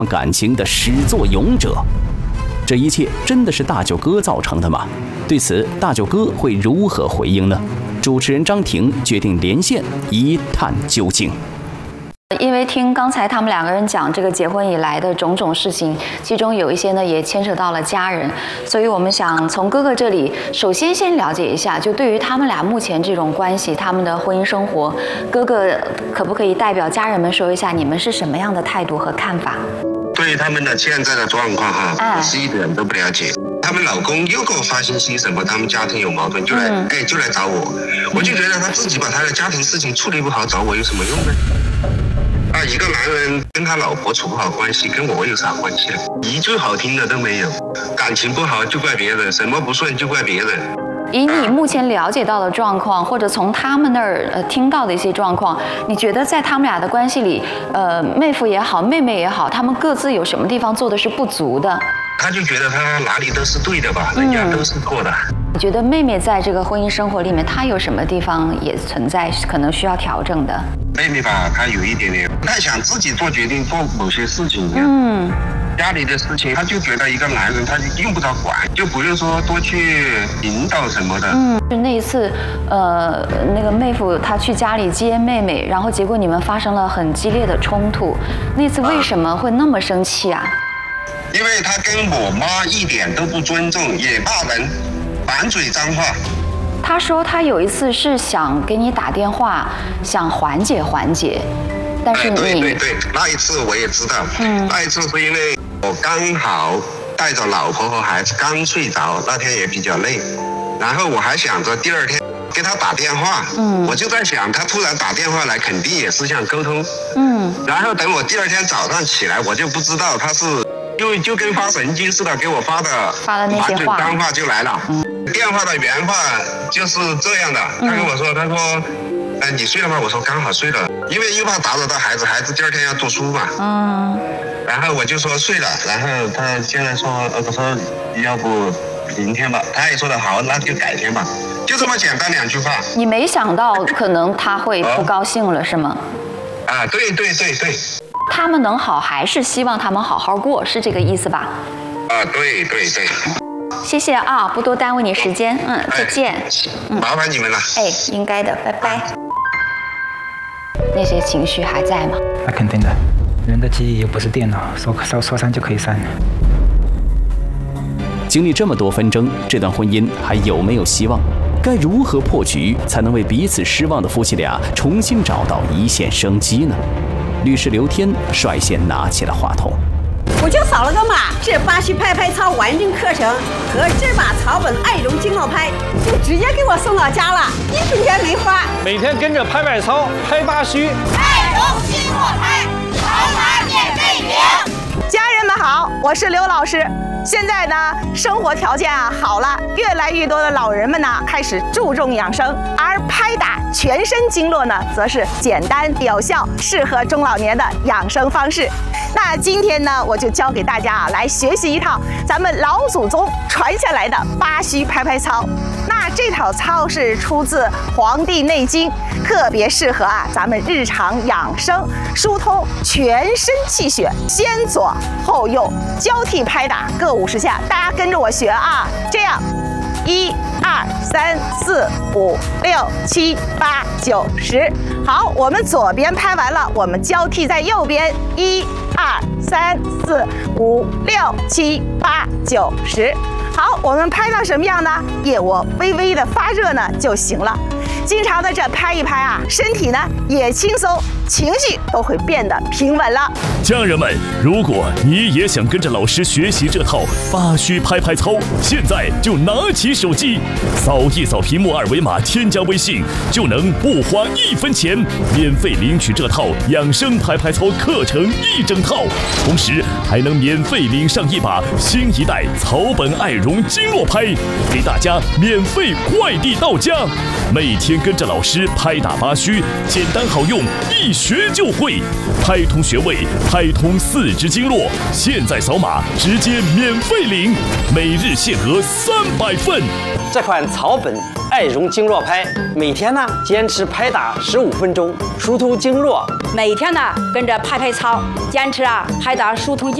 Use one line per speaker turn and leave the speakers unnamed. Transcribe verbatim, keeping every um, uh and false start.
感情的始作俑者。这一切真的是大舅哥造成的吗？对此，大舅哥会如何回应呢？主持人张婷决定连线一探究竟。
因为听刚才他们两个人讲这个结婚以来的种种事情，其中有一些呢也牵扯到了家人，所以我们想从哥哥这里首先先了解一下，就对于他们俩目前这种关系，他们的婚姻生活，哥哥可不可以代表家人们说一下你们是什么样的态度和看法？
对于他们的现在的状况哈，
哎、
我是一点都不了解。他们老公又给我发信息什么，他们家庭有矛盾就来，嗯、哎就来找我，我就觉得他自己把他的家庭事情处理不好，找我有什么用呢？啊，一个男人跟他老婆处不好关系，跟我有啥关系啊？一句好听的都没有，感情不好就怪别人，什么不顺就怪别人。
以你目前了解到的状况，或者从他们那儿呃听到的一些状况，你觉得在他们俩的关系里，呃，妹夫也好，妹妹也好，他们各自有什么地方做的是不足的？
他就觉得他哪里都是对的吧，人家都是错的。
你觉得妹妹在这个婚姻生活里面，她有什么地方也存在可能需要调整的？
妹妹吧，她有一点点不太想自己做决定，做某些事情。
嗯。
家里的事情，他就觉得一个男人他用不着管，就不用说多去引导什么的。
嗯，就那一次，呃，那个妹夫他去家里接妹妹，然后结果你们发生了很激烈的冲突。那次为什么会那么生气啊？
因为他跟我妈一点都不尊重，也骂人，满嘴脏话。
他说他有一次是想给你打电话，想缓解缓解，但是你、
哎、对对对，那一次我也知道，嗯，那一次是因为我刚好带着老婆和孩子刚睡着，那天也比较累，然后我还想着第二天给他打电话，嗯，我就在想他突然打电话来，肯定也是想沟通，嗯，然后等我第二天早上起来，我就不知道他是就就跟发神经似的给我发的
发的那些话，
满嘴脏话就来了，嗯，电话的原话就是这样的，他跟我说，他说。哎，你睡了吗？我说刚好睡了，因为又怕打扰到孩子，孩子第二天要读书嘛。嗯。然后我就说睡了，然后他现在说，呃，他说要不明天吧，他也说的好，那就改天吧，就这么简单两句话。
你没想到可能他会不高兴了，是吗？
啊，对对对对。
他们能好，还是希望他们好好过，是这个意思吧？
啊，对对对。
谢谢啊，不多耽误你时间，嗯，再见。
嗯，麻烦你们了。
哎，应该的，拜拜。那些情绪还在吗？
那肯定的，人的记忆又不是电脑，说说说删就可以删。
经历这么多纷争，这段婚姻还有没有希望？该如何破局，才能为彼此失望的夫妻俩重新找到一线生机呢？律师刘天率先拿起了话筒。
我就扫了个码，这巴西拍拍操完整课程和这把草本爱绒经络拍就直接给我送到家了，一分钱没花。
每天跟着拍拍操、拍八虚，
爱绒经络拍，草码免费领。
家人们好，我是刘老师。现在呢，生活条件啊好了，越来越多的老人们呢开始注重养生，而拍打全身经络呢，则是简单有效，适合中老年的养生方式。那今天呢，我就教给大家啊，来学习一套咱们老祖宗传下来的巴虚拍拍操。那这套操是出自《黄帝内经》，特别适合啊咱们日常养生，疏通全身气血，先左后右交替拍打各五十下，大家跟着我学啊，这样。一二三四五六七八九十，好，我们左边拍完了，我们交替在右边，一二三四五六七八九十。好，我们拍到什么样呢？腋窝微微的发热呢就行了。经常的这拍一拍啊，身体呢也轻松，情绪都会变得平稳了。
家人们，如果你也想跟着老师学习这套巴虚拍拍操，现在就拿起手机，扫一扫屏幕二维码，添加微信，就能不花一分钱，免费领取这套养生拍拍操课程一整套，同时还能免费领上一把新一代草本爱绒经络拍，给大家免费快递到家。 每天跟着老师拍打八虚，简单好用，一学就会。拍通穴位，拍通四肢经络，现在扫码直接免费领，每日限额三百份。
这款草本艾绒经络拍，每天呢坚持拍打十五分钟，疏通经络。
每天呢跟着拍拍操，坚持啊拍打疏通经。